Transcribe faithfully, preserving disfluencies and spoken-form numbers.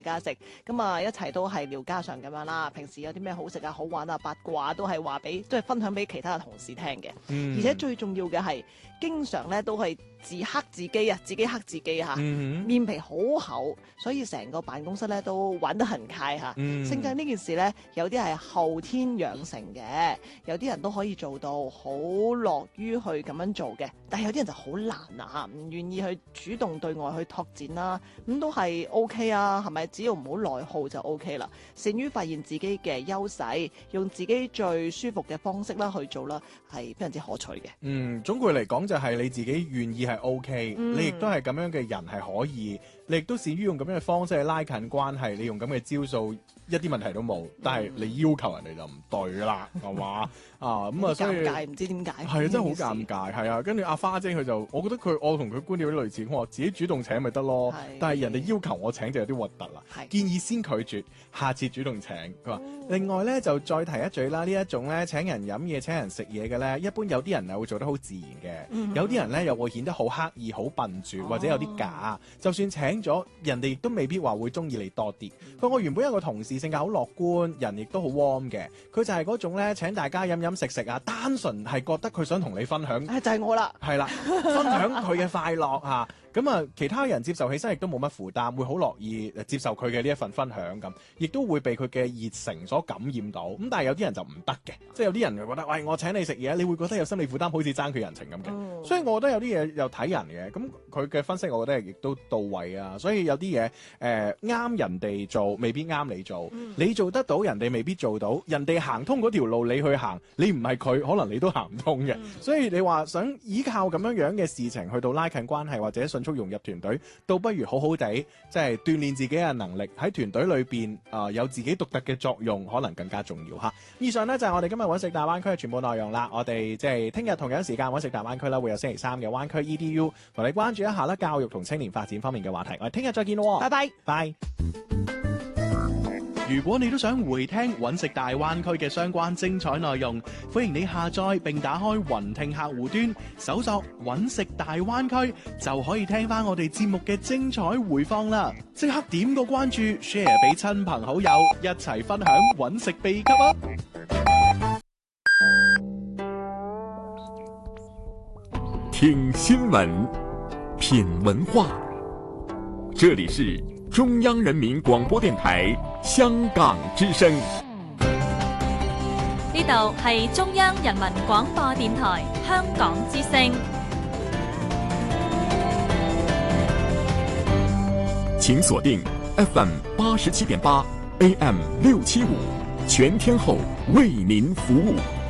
家食，咁啊一齊都係聊家常咁樣啦。平時有啲咩好食啊、好玩啊、八卦都係話俾，都係分享俾其他嘅同事聽嘅。 嗯、 而且最重要嘅係，經常咧都係自黑自己啊，自己黑自己嚇， 嗯、 面皮好厚，所以成個辦公室咧都玩得很開嚇。 嗯、 性格呢件事咧，有啲係後天養成嘅，有啲人都可以做到好樂於去咁樣做嘅，但係有啲人就好難啊，唔願意去主動對外去拓展啦，咁都係 O K 啊，係咪？只要唔好內耗就 O K 啦，善於發現自己嘅優勢，用自己最舒服嘅方式啦去做啦，係非常之可取嘅。 嗯，總括嚟講就係你自己願意係 O K，你亦都係咁樣嘅人係可以，你亦都善於用咁樣嘅方式去拉近關係，你用咁嘅招數一啲問題都冇，但係你要求人哋就唔對啦，係嘛？啊咁啊，所以尷尬唔知點解係啊，真係好尷尬，係啊。跟住阿花姐佢就，我覺得佢我同佢觀點有啲類似，我話自己主動請咪得咯，但係人哋要求我請就有啲核突啦。建議先拒絕，下次主動請。佢話、哦、另外咧就再提一嘴啦，呢一種咧請人飲嘢、請人食嘢嘅咧，一般有啲人係會做得好自然嘅，嗯、有啲人咧又會顯得好刻意、好笨拙，或者有啲假。哦、就算請咗，人哋亦都未必話會中意你多啲。佢話、嗯、我原本有個同事性格好樂觀，人亦都好 warm 嘅，佢就係嗰種咧請大家飲飲食食啊，單純係覺得佢想同你分享， 就係、是、我啦， 係啦，分享佢嘅快樂嚇。咁啊，其他人接受起身亦都冇乜負擔，會好樂意接受佢嘅呢一份分享咁，亦都會被佢嘅熱誠所感染到。咁但係有啲人就唔得嘅，即係有啲人就覺得，喂，我請你食嘢，你會覺得有心理負擔，好似爭佢人情咁嘅。嗯、所以我覺得有啲嘢又睇人嘅，咁佢嘅分析我覺得亦都到位啊。所以有啲嘢誒啱人哋做，未必啱你做。嗯、你做得到，人哋未必做到。人哋行通嗰條路，你去行，你唔係佢，可能你都行唔通嘅。嗯、所以你話想依靠咁樣樣嘅事情去到拉近關係，或者迅速融入團隊，倒不如好好地即係鍛鍊自己嘅能力，喺團隊裏邊啊、呃、有自己獨特嘅作用，可能更加重要嚇。以上呢，就係、是、我哋今日揾食大灣區嘅全部內容啦。我哋即係聽日同樣時間揾食大灣區啦，會有星期三嘅灣區 E D U 同你關注一下啦，教育同青年發展方面嘅話題。我哋聽日再見咯， 拜拜拜。如果你都想回聽揾食大灣區嘅相關精彩內容，歡迎你下載並打開雲聽客戶端，搜索揾食大灣區，就可以聽翻我哋節目嘅精彩回放啦！即刻點個關注 ，share 俾親朋好友，一齊分享揾食秘笈啊！ 聽新聞，品文化，這裏是中央人民廣播電台香港之聲。 呢度係中央人民廣播電台香港之聲。 請鎖定 F M 八十七點八 A M 六七五，全天候為您服務。